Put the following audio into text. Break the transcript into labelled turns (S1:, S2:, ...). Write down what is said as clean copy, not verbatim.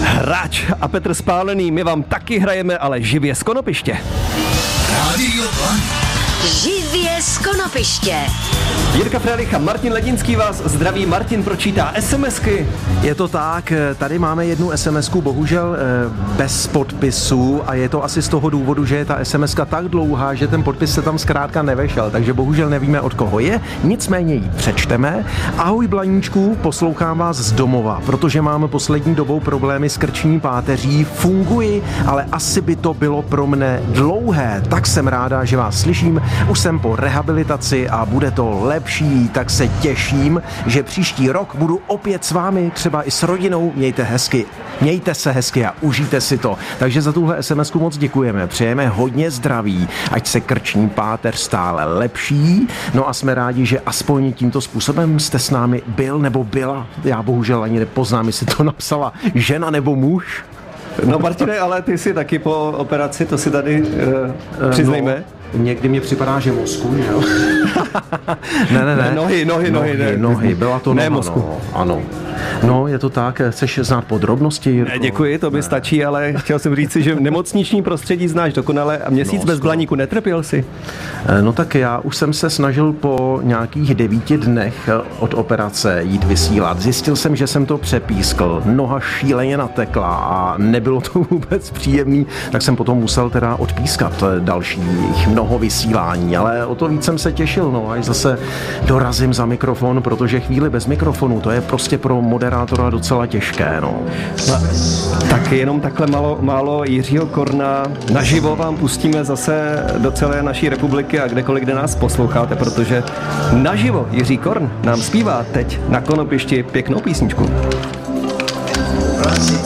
S1: Hráč a Petr Spálený, my vám taky hrajeme, ale živě z konopiště.
S2: Rádio One.
S3: Živě z konopiště.
S1: Jirka Frélich a Martin Ledinský vás zdraví. Martin pročítá SMSky.
S4: Je to tak, tady máme jednu SMSku, bohužel bez podpisu a je to asi z toho důvodu, že je ta SMSka tak dlouhá, že ten podpis se tam zkrátka nevešel, takže bohužel nevíme, od koho je, nicméně ji přečteme. Ahoj Blaníčku, poslouchám vás z domova, protože máme poslední dobou problémy s krční páteří, funguji, ale asi by to bylo pro mne dlouhé, tak jsem ráda, že vás slyším, už jsem po rehabilitaci a bude to lepší, tak se těším, že příští rok budu opět s vámi, třeba i s rodinou. Mějte se hezky a užijte si to. Takže za tuhle SMSku moc děkujeme. Přejeme hodně zdraví, ať se krční páteř stále lepší. No a jsme rádi, že aspoň tímto způsobem jste s námi byl nebo byla. Já bohužel ani nepoznám, jestli to napsala žena nebo muž.
S1: No Martine, ale ty jsi taky po operaci, to si tady přiznejme.
S4: No. Někdy mě připadá, že mozku, že jo? Ne. Nohy, byla to
S1: ne
S4: noha,
S1: mozku.
S4: No, ano. No, je to tak, chceš znát podrobnosti, Jirko?
S1: Ne, děkuji, to by stačí, ale chtěl jsem říct si, že nemocniční prostředí znáš dokonale a měsíc bez Blaníku netrpěl si.
S4: No tak já už jsem se snažil po nějakých 9 dnech od operace jít vysílat. Zjistil jsem, že jsem to přepískl, noha šíleně natekla a nebylo to vůbec příjemný, tak jsem potom musel teda odpískat dalších mnoho vysílání, ale o to víc jsem se těšil, no, až zase dorazím za mikrofon, protože chvíli bez mikrofonu, to je prostě pro moderátora docela těžké, no.
S1: Tak jenom takhle málo Jiřího Korna naživo vám pustíme zase do celé naší republiky a kdekoliv, kde nás posloucháte, protože naživo Jiří Korn nám zpívá teď na konopišti pěknou písničku.